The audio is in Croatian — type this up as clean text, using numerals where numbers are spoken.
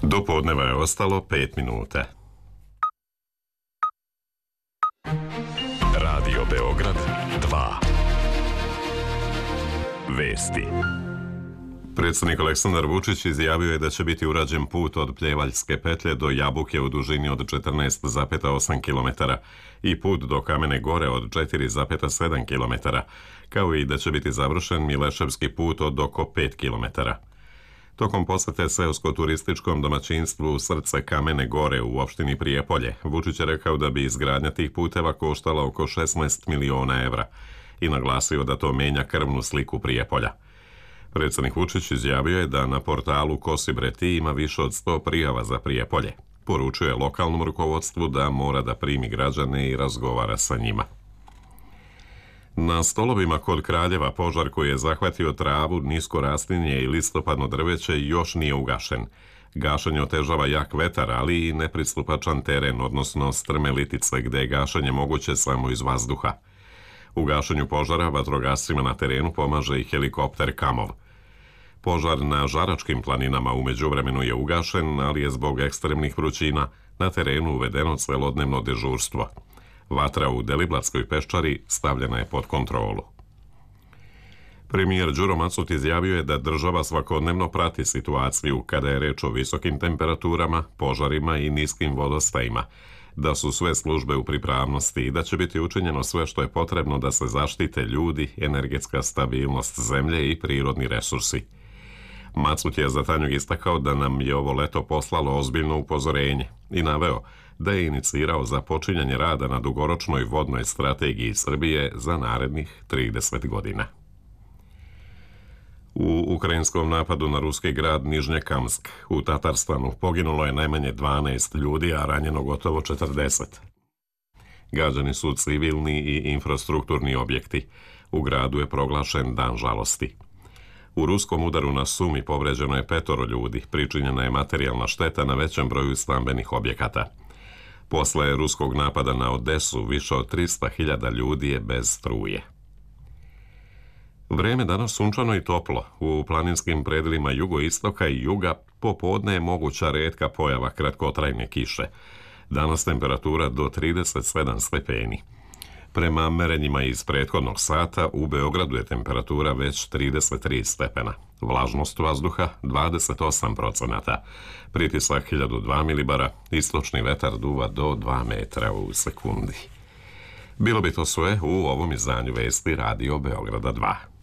Do podneva je ostalo 5 minuta. Radio Beograd 2. Vesti. Predsjednik Aleksandar Vučić izjavio je da će biti urađen put od Pljevaljske petlje do Jabuke u dužini od 14,8 km i put do Kamene Gore od 4,7 km, kao i da će biti završen Mileševski put od oko 5 km. Tokom posjete seosko-turističkom domaćinstvu u srce Kamene Gore u opštini Prijepolje, Vučić je rekao da bi izgradnja tih puteva koštala oko 16 miliona evra i naglasio da to menja krvnu sliku Prijepolja. Predsjednik Vučić izjavio je da na portalu Kosibreti ima više od 100 prijava za Prijepolje. Poručuje lokalnom rukovodstvu da mora da primi građane i razgovara sa njima. Na stolovima kod Kraljeva požar koji je zahvatio travu, nisko raslinje i listopadno drveće još nije ugašen. Gašenje otežava jak vetar, ali i nepristupačan teren, odnosno strme litice, gde je gašenje moguće samo iz vazduha. U gašenju požara vatrogascima na terenu pomaže i helikopter Kamov. Požar na Žaračkim planinama u međuvremenu je ugašen, ali je zbog ekstremnih vrućina na terenu uvedeno celodnevno dežurstvo. Vatra u Deliblatskoj peščari stavljena je pod kontrolu. Premijer Đuro Macut izjavio je da država svakodnevno prati situaciju kada je reč o visokim temperaturama, požarima i niskim vodostajima, da su sve službe u pripravnosti i da će biti učinjeno sve što je potrebno da se zaštite ljudi, energetska stabilnost zemlje i prirodni resursi. Macut je za Tanjug istakao da nam je ovo leto poslalo ozbiljno upozorenje i naveo da je inicirao započinjanje rada na dugoročnoj vodnoj strategiji Srbije za narednih 30 godina. U ukrajinskom napadu na ruski grad Nižnjekamsk u Tatarstanu poginulo je najmanje 12 ljudi, a ranjeno gotovo 40. Gađani su civilni i infrastrukturni objekti. U gradu je proglašen dan žalosti. U ruskom udaru na Sumi povređeno je 5 ljudi, pričinjena je materijalna šteta na većem broju stambenih objekata. Posle ruskog napada na Odesu više od 300.000 ljudi je bez struje. Vreme danas sunčano i toplo. U planinskim predelima jugoistoka i juga popodne je moguća retka pojava kratkotrajne kiše. Danas temperatura do 37 stepeni. Prema merenjima iz prethodnog sata u Beogradu je temperatura već 33 stepena. Vlažnost vazduha 28%. Pritisak 1002 milibara, istočni vetar duva do 2 metra u sekundi. Bilo bi to sve u ovom izdanju vesti Radio Beograda 2.